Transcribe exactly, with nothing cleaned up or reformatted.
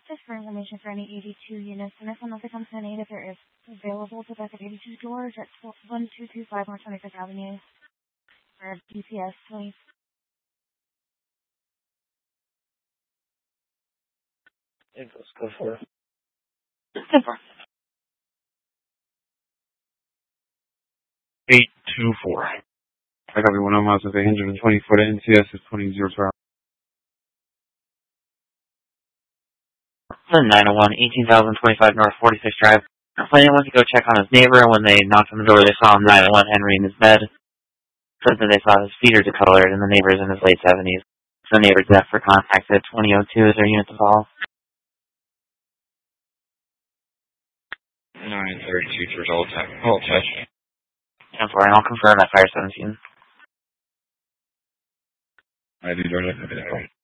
Just for information for any eighty-two units, and if one of the comes in eight, if there is available to back at eighty-two doors at one two two five North twenty-fifth Avenue for D P S, please. Yeah, let's go for it. Go for it. eight two four. I got everyone on miles with eight hundred twenty foot N C S is twenty zero per hour. nine oh one, eighteen thousand twenty-five North forty-sixth Drive. A plan went to go check on his neighbor, and when they knocked on the door, they saw him lying on Henry in his bed. Said that they saw his feet are decolored, and the neighbor's in his late seventies. So the neighbor's left for contact at twenty oh two is their unit to call. nine thirty-two towards Old Touch. Old Touch. And for I'll confirm at Fire seventeen. I do, Georgia.